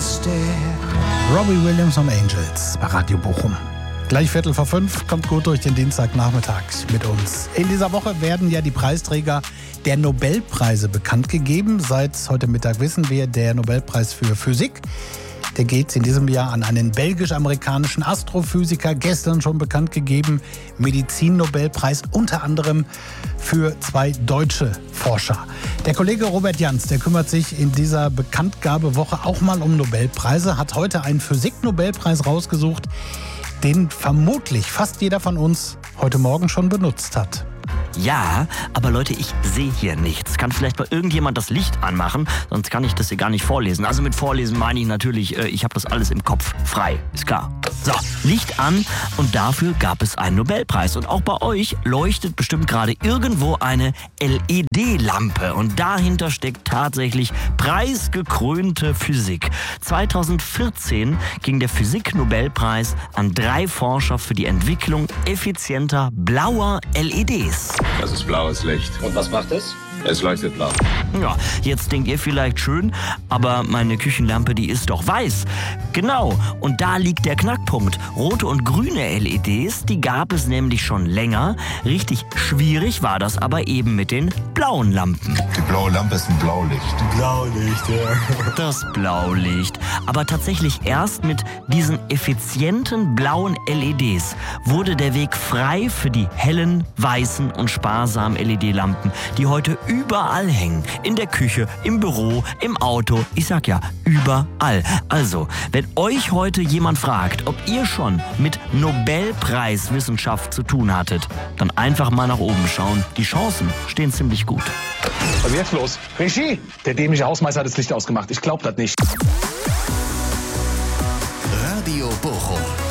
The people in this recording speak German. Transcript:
Robbie Williams und Angels bei Radio Bochum. Gleich 4:45, kommt gut durch den Dienstagnachmittag mit uns. In dieser Woche werden ja die Preisträger der Nobelpreise bekannt gegeben. Seit heute Mittag wissen wir, der Nobelpreis für Physik, der geht in diesem Jahr an einen belgisch-amerikanischen Astrophysiker, gestern schon bekannt gegeben. Medizin-Nobelpreis unter anderem für 2 deutsche Forscher. Der Kollege Robert Janz, der kümmert sich in dieser Bekanntgabewoche auch mal um Nobelpreise, hat heute einen Physik-Nobelpreis rausgesucht, den vermutlich fast jeder von uns heute Morgen schon benutzt hat. Ja, aber Leute, ich sehe hier nichts. Kann vielleicht mal irgendjemand das Licht anmachen? Sonst kann ich das hier gar nicht vorlesen. Also mit Vorlesen meine ich natürlich, ich habe das alles im Kopf frei. Ist klar. So, Licht an und dafür gab es einen Nobelpreis. Und auch bei euch leuchtet bestimmt gerade irgendwo eine LED-Lampe. Und dahinter steckt tatsächlich preisgekrönte Physik. 2014 ging der Physik-Nobelpreis an 3 Forscher für die Entwicklung effizienter blauer LEDs. Das ist blaues Licht. Und was macht es? Es leuchtet blau. Ja, jetzt denkt ihr vielleicht schön, aber meine Küchenlampe, die ist doch weiß. Genau, und da liegt der Knackpunkt. Rote und grüne LEDs, die gab es nämlich schon länger. Richtig schwierig war das aber eben mit den blauen Lampen. Die blaue Lampe ist ein Blaulicht. Blaulicht, ja. Das Blaulicht. Aber tatsächlich erst mit diesen effizienten blauen LEDs wurde der Weg frei für die hellen, weißen und sparsamen LED-Lampen, die heute überall hängen. In der Küche, im Büro, im Auto. Ich sag ja, überall. Also, wenn euch heute jemand fragt, ob ihr schon mit Nobelpreiswissenschaft zu tun hattet, dann einfach mal nach oben schauen. Die Chancen stehen ziemlich gut. Was ist jetzt los? Regie! Der dämliche Hausmeister hat das Licht ausgemacht. Ich glaub das nicht. Radio Bochum.